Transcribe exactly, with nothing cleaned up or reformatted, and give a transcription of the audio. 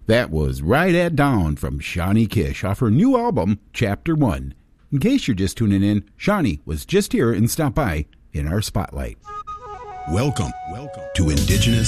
That was Right at Dawn from Shawnee Kish off her new album, Chapter one. In case you're just tuning in, Shawnee was just here and stopped by in our spotlight. Welcome, welcome to Indigenous